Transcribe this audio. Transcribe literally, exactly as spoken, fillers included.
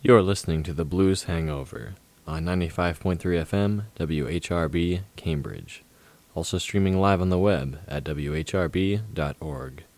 You're listening to The Blues Hangover on ninety-five point three F M, W H R B, Cambridge. Also streaming live on the web at W H R B dot org.